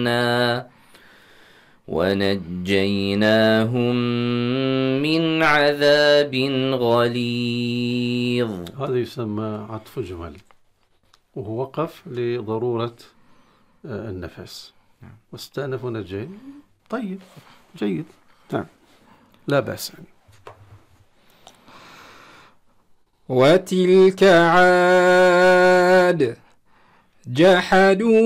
ونجيناهم من عذاب غليظ. هذا يسمى عطف جمل، وهو وقف لضرورة النفس. واستأنف ونجين. طيب، جيد، نعم، لا بأس. وتلك عاد جحدوا